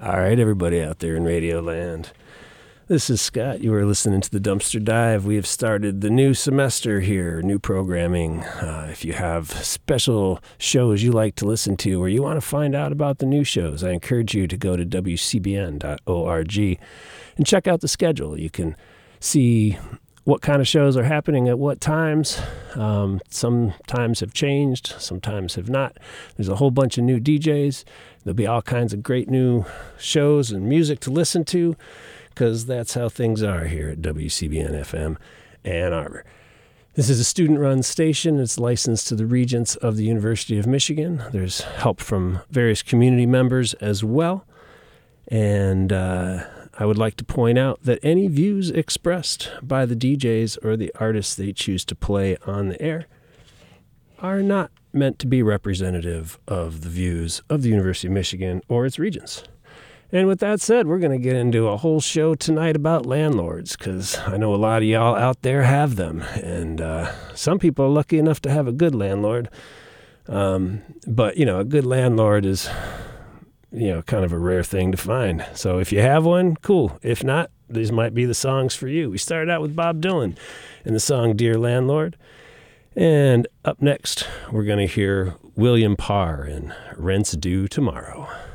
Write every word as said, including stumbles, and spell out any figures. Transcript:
All right, everybody out there in Radio Land. This is Scott. You are listening to the Dumpster Dive. We have started the new semester here, new programming. Uh, if you have special shows you like to listen to or you want to find out about the new shows, I encourage you to go to W C B N dot org and check out the schedule. You can see what kind of shows are happening at what times. Um, some times have changed, sometimes have not. There's a whole bunch of new D Js. There'll be all kinds of great new shows and music to listen to, because that's how things are here at W C B N F M Ann Arbor. This is a student-run station. It's licensed to the Regents of the University of Michigan. There's help from various community members as well. And uh, I would like to point out that any views expressed by the D Js or the artists they choose to play on the air are not meant to be representative of the views of the University of Michigan or its regents. And with that said, we're going to get into a whole show tonight about landlords, because I know a lot of y'all out there have them. And uh, some people are lucky enough to have a good landlord. Um, but, you know, a good landlord is, you know, kind of a rare thing to find. So if you have one, cool. If not, these might be the songs for you. We started out with Bob Dylan and the song Dear Landlord. And up next, we're going to hear William Parr and Rent's Due Tomorrow.